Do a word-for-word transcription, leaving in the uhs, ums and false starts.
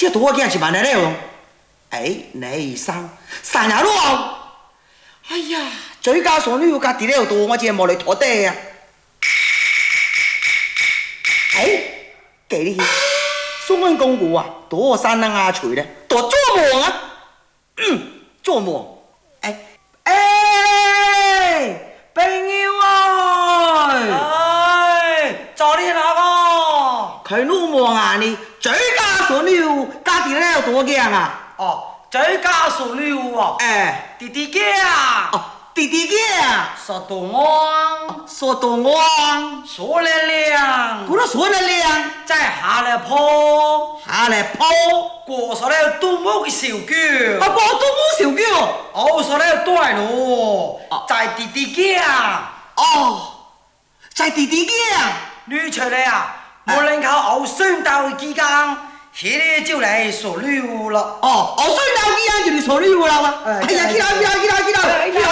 这多件是万来了。哎，内生三廿六。哎呀，最佳孙女家己了多，我真无来拖地呀。哎，给你，孙文公公啊，多三人啊吹的，多做梦啊，嗯，做梦。哎哎，朋友啊！ 哎，找你哪个？ 看路梦啊你，最佳孙女家己了多件啊？ 哦，最佳孙女哦。 哎， 弟弟家。 哦，弟弟家。 说多旺， 说多旺， 说了凉， 不是说了凉， 再下来坡， 下来坡， 过上了多么个小狗， 啊，过多么小狗， 哦，上了对咯，在弟弟家， 哦，在弟弟家， 女出来啊，无能靠后生到之间，现在就来说溜了， 哦，后生到之间就来说溜了啊，哎呀，去啦去啦去啦去啦，去啦